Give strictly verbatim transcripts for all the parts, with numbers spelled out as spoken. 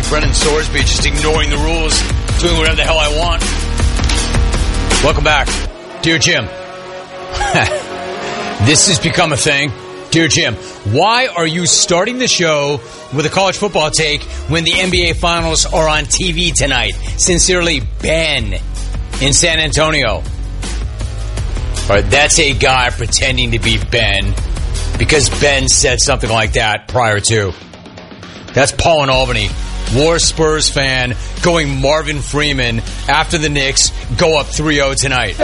like Brendan Sorsby, just ignoring the rules, doing whatever the hell I want. Welcome back. Dear Jim. This has become a thing. Dear Jim, why are you starting the show with a college football take when the N B A Finals are on T V tonight? Sincerely, Ben in San Antonio. All right, that's a guy pretending to be Ben because Ben said something like that prior to. That's Paul in Albany, War Spurs fan, going Marvin Freeman after the Knicks go up three oh tonight.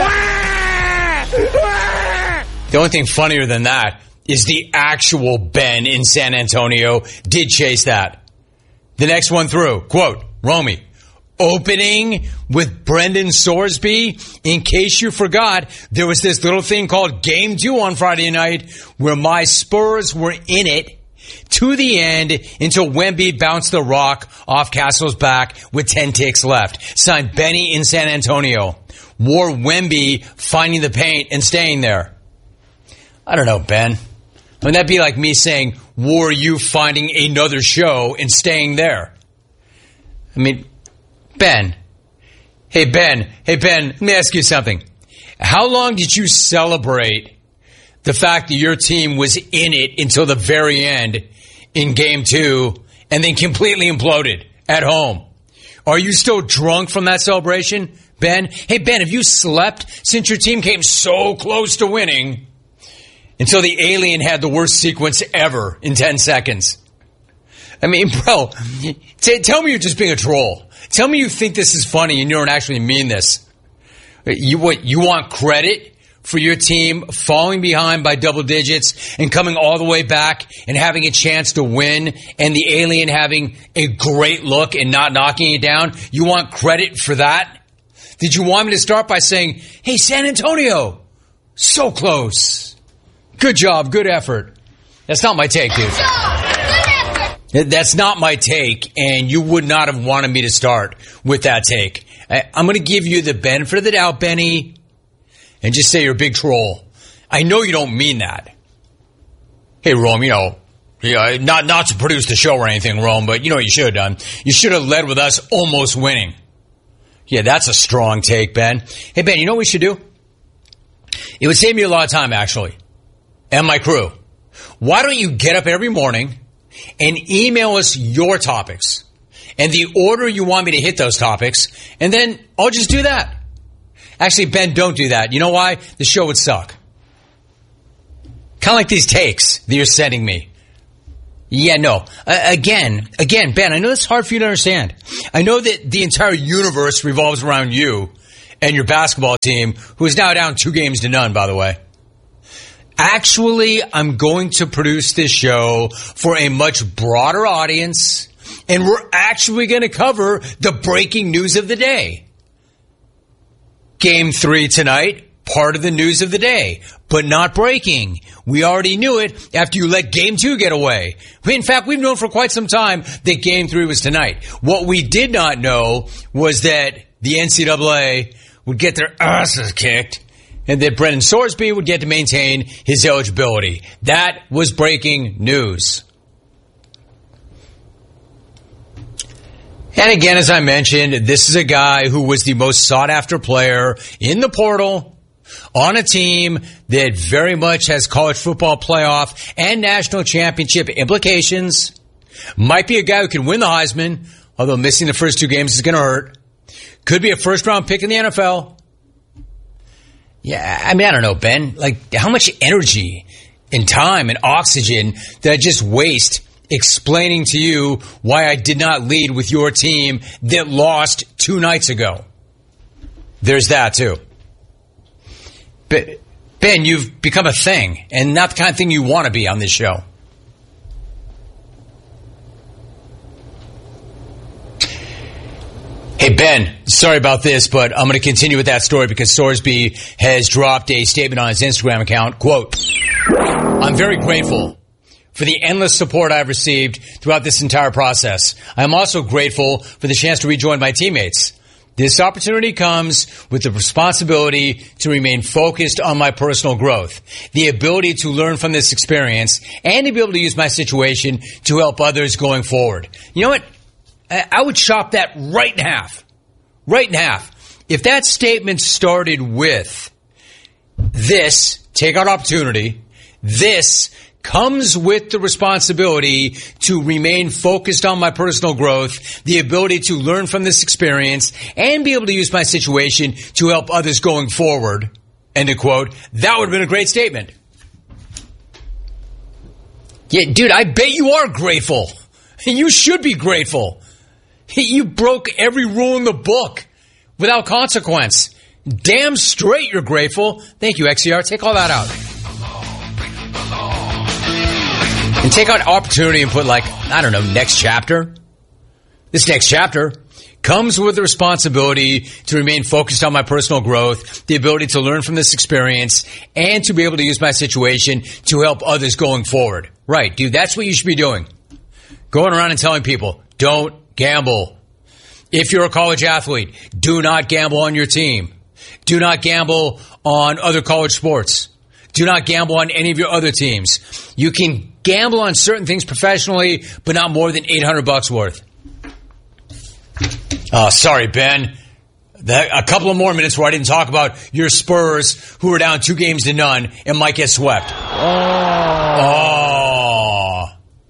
The only thing funnier than that is the actual Ben in San Antonio did chase that. The next one through, quote, Romy, opening with Brendan Sorsby. In case you forgot, there was this little thing called Game two on Friday night where my Spurs were in it to the end until Wemby bounced the rock off Castle's back with ten ticks left. Signed Benny in San Antonio. Wore Wemby finding the paint and staying there. I don't know, Ben. Wouldn't that be like me saying, were you finding another show and staying there? I mean, Ben. Hey, Ben. Hey, Ben, let me ask you something. How long did you celebrate the fact that your team was in it until the very end in game two and then completely imploded at home? Are you still drunk from that celebration, Ben? Hey, Ben, have you slept since your team came so close to winning until the alien had the worst sequence ever in ten seconds? I mean, bro, t- tell me you're just being a troll. Tell me you think this is funny and you don't actually mean this. You what? You want credit for your team falling behind by double digits and coming all the way back and having a chance to win and the alien having a great look and not knocking it down? You want credit for that? Did you want me to start by saying, hey, San Antonio, so close. Good job, good effort. That's not my take, dude. That's not my take, and you would not have wanted me to start with that take. I, I'm going to give you the benefit of the doubt, Benny, and just say you're a big troll. I know you don't mean that. Hey, Rome, you know, yeah, not not to produce the show or anything, Rome, but you know what you should have done? You should have led with us almost winning. Yeah, that's a strong take, Ben. Hey, Ben, you know what we should do? It would save me a lot of time, actually, and my crew. Why don't you get up every morning and email us your topics and the order you want me to hit those topics, and then I'll just do that. Actually, Ben, don't do that. You know why? The show would suck. Kind of like these takes that you're sending me. Yeah, no. Uh, again, again, Ben, I know it's hard for you to understand. I know that the entire universe revolves around you and your basketball team, who is now down two games to none, by the way. Actually, I'm going to produce this show for a much broader audience, and we're actually going to cover the breaking news of the day. Game three tonight, part of the news of the day, but not breaking. We already knew it after you let game two get away. In fact, we've known for quite some time that game three was tonight. What we did not know was that the N C double A would get their asses kicked and that Brendan Sorsby would get to maintain his eligibility. That was breaking news. And again, as I mentioned, this is a guy who was the most sought-after player in the portal on a team that very much has college football playoff and national championship implications. Might be a guy who can win the Heisman, although missing the first two games is going to hurt. Could be a first-round pick in the N F L. Yeah, I mean, I don't know, Ben. Like, how much energy and time and oxygen did I just waste explaining to you why I did not lead with your team that lost two nights ago? There's that, too. But, Ben, you've become a thing, and not the kind of thing you want to be on this show. Hey, Ben, sorry about this, but I'm going to continue with that story because Sorsby has dropped a statement on his Instagram account. Quote, I'm very grateful for the endless support I've received throughout this entire process. I'm also grateful for the chance to rejoin my teammates. This opportunity comes with the responsibility to remain focused on my personal growth, the ability to learn from this experience, and to be able to use my situation to help others going forward. You know what? I would chop that right in half. Right in half. If that statement started with this, take out opportunity, this comes with the responsibility to remain focused on my personal growth, the ability to learn from this experience, and be able to use my situation to help others going forward, end of quote, that would have been a great statement. Yeah, dude, I bet you are grateful. You should be grateful. You broke every rule in the book without consequence. Damn straight you're grateful. Thank you, X C R. Take all that out. And take out opportunity and put, like, I don't know, next chapter. This next chapter comes with the responsibility to remain focused on my personal growth, the ability to learn from this experience, and to be able to use my situation to help others going forward. Right, dude, that's what you should be doing. Going around and telling people, don't gamble. If you're a college athlete, do not gamble on your team. Do not gamble on other college sports. Do not gamble on any of your other teams. You can gamble on certain things professionally, but not more than eight hundred bucks worth. Oh, sorry, Ben. That, a couple of more minutes where I didn't talk about your Spurs, who are down two games to none and might get swept. Oh. oh.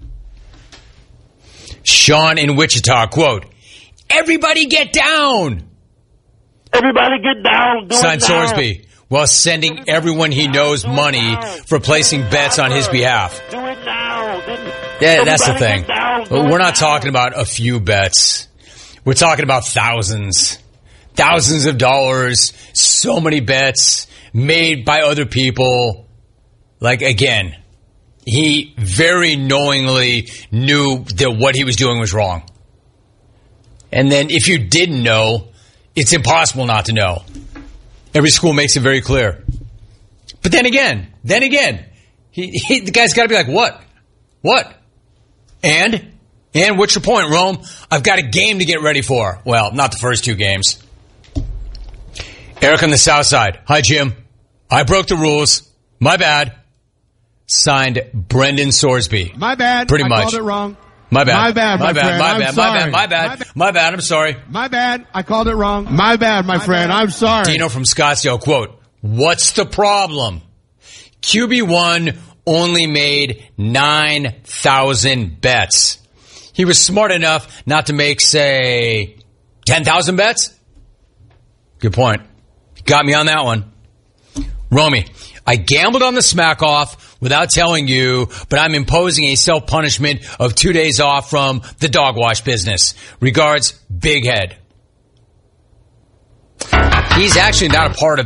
Sean in Wichita, quote, everybody get down. Everybody get down. Do Signed it now. Sorsby, while sending everyone he knows money for placing bets on his behalf. Do it now. Yeah, that's the thing. Down, We're not talking about a few bets. We're talking about thousands. Thousands of dollars. So many bets made by other people. Like, again, he very knowingly knew that what he was doing was wrong. And then if you didn't know, it's impossible not to know. Every school makes it very clear. But then again, then again, he, he, the guy's got to be like, what? What? And? And what's your point, Rome? I've got a game to get ready for. Well, not the first two games. Eric on the South Side. Hi, Jim. I broke the rules. My bad. Signed, Brendan Sorsby. My bad. Pretty I much. called it wrong. My bad. My bad, my, my bad, friend. my I'm bad, sorry. my bad, my bad, my bad, my bad, I'm sorry. My bad. I called it wrong. My bad, my, my friend. Bad. I'm sorry. Dino from Scottsdale, quote, what's the problem? Q B one only made nine thousand bets. He was smart enough not to make, say, ten thousand bets? Good point. Got me on that one. Romy, I gambled on the smack off without telling you, but I'm imposing a self-punishment of two days off from the dog wash business. Regards, Big Head. He's actually not a part of